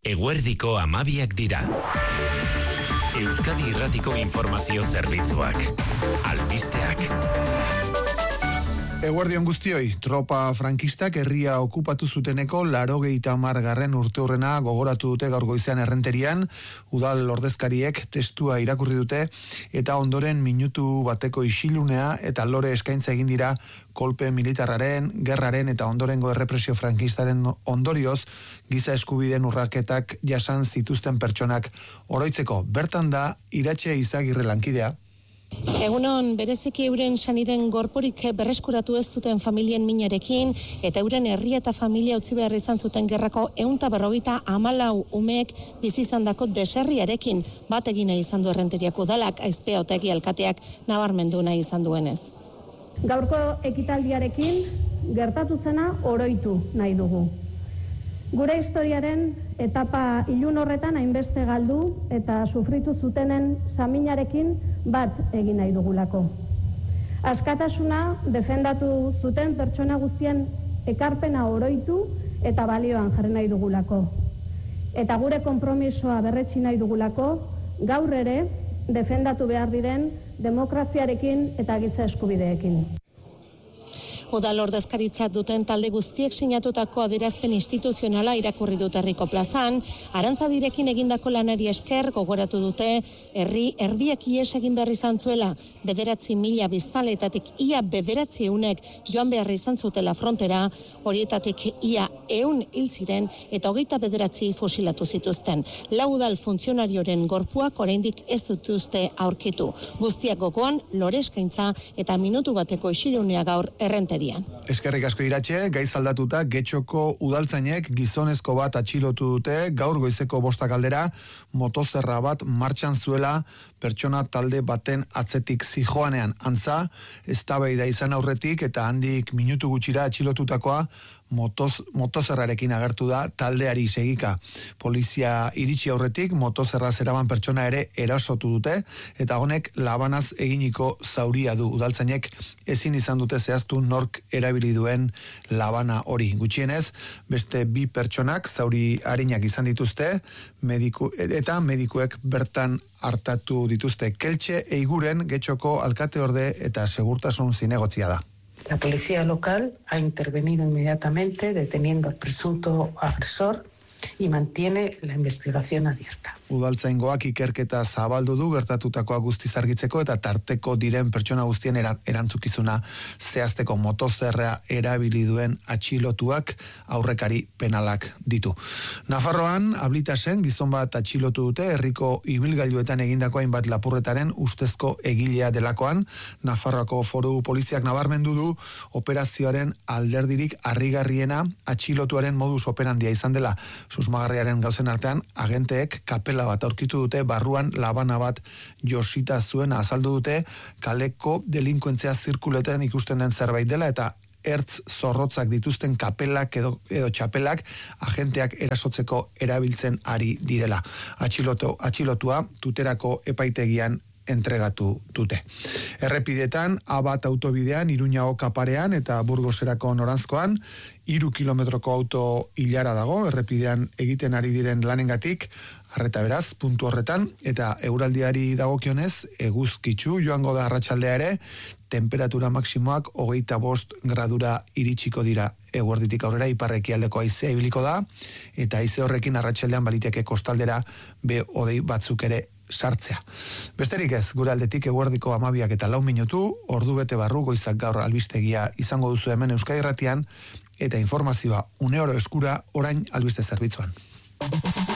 Eguerdiko 12 dira. Euskadi Irratiko Informazio Zerbitzuak. Albisteak. Eguerdion guztioi, tropa frankistak herria okupatu zuteneko 80. urteurrena gogoratu dute gaur goizean Errenterian, udal ordezkariek testua irakurri dute eta ondoren minutu bateko isilunea eta lore eskaintza egin dira kolpe militarraren, gerraren eta ondorengo errepresio frankistaren ondorioz giza eskubideen urraketak jasan zituzten pertsonak oroitzeko. Bertan da Iratxe Izagirre lankidea. Egunon, bereziki euren saniden gorporik berreskuratu ez zuten familien minarekin eta euren herria eta familia utzi behar izan zuten gerrako 154 umeek bizi izandako deserriarekin bat egin nahi izan du Errenteriako udalak, Aizpea Otegi alkateak nabarmendu nahi izan duenez. Gaurko ekitaldiarekin gertatu zena oroitu nahi dugu. Gure historiaren etapa ilun horretan hainbeste galdu eta sufritu zutenen saminarekin bat egin nahi dugulako. Askatasuna defendatu zuten pertsona guztien ekarpena oroitu eta balioan jarri nahi dugulako. Eta gure konpromisoa berretsi nahi dugulako, gaur ere defendatu behar diren demokraziarekin eta giza eskubideekin. Udal ordezkaritza duten talde guztiek sinatutako adierazpen instituzionala irakurri dute herriko plazan, Arantzadirekin egindako lanari esker gogoratu dute erdiak ihes egin behar izan zuela 9.000 biztanleetatik ia 900 joan behar izan zutela frontera, horietatik ia 100 hil ziren eta 29 fusilatu zituzten. 4 udal funtzionarioren gorpuak oraindik ez dituzte aurkitu. Guztiak gogoan lore eskaintza eta minutu bateko isilunea gaur Errenterian. Eskerrik asko Iratxe, gaiz aldatuta Getxoko udaltzainek gizonezko bat atxilotu dute gaur goizeko 5 aldera motozerra bat martxan zuela pertsona talde baten atzetik zijoanean. Antza, eztabaida izan aurretik eta handik minutu gutxira atxilotutakoa motozerrarekin agertu da taldeari segika. Polizia iritsi aurretik motozerra zeraman pertsona ere erasotu dute eta honek labanaz eginiko zauria du. Udaltzainek ezin izan dute zehaztu nork erabili duen labana hori. Gutxienez, beste 2 pertsonak zauri arinak izan dituzte eta medikuek bertan hartatu dituzte. Keltxe Eiguren Getxoko alkateorde eta segurtasun zinegotzia da. La policía local ha intervenido inmediatamente deteniendo al presunto agresor y mantiene la investigación abierta. Udaltzaingoak ikerketa zabaldu du gertatutakoa guztiz argitzeko eta tarteko diren pertsona guztien erantzukizuna zehazteko. Motozerra erabili duen atxilotuak aurrekari penalak ditu. Nafarroan, Ablitasen gizon bat atxilotu dute herriko ibilgailuetan egindako hainbat lapurretaren ustezko egilea delakoan. Nafarroako Foru Poliziak nabarmendu du operazioaren alderdirik harrigarriena atxilotuaren modus operandia izan dela. Susmagarriaren gauzen artean, agenteek kapela bat aurkitu dute, barruan labana bat josita zuen azaldu dute, kaleko delinkuentzia zirkuletan ikusten den zerbait dela eta ertz zorrotzak dituzten kapelak edo txapelak agenteak erasotzeko erabiltzen ari direla. Atxilotua tuterako epaitegian entregatu dute. Errepidetan, Abat autobidean, Iruña Okaparean eta Burgoserako noranzkoan, 3 kilometroko auto ilara dago, errepidean egiten ari diren lanengatik, arreta beraz, puntu horretan, eta euraldiari dagokionez, eguzkitsu joango da arratsaldea ere, temperatura maksimoak 25 gradura iritsiko dira. Eguerditik aurrera ipar-ekialdeko haizea ibiliko da, eta haize horrekin arratsaldean baliteke kostaldera hodei batzuk ere sartzea. Besterik ez, gure aldetik eguerdiko 12 eta 4 minutu, ordu bete barru goizak gaur albistegia izango duzu hemen Euskadi Irratian, eta informazioa une oro eskura orain albiste zerbitzuan.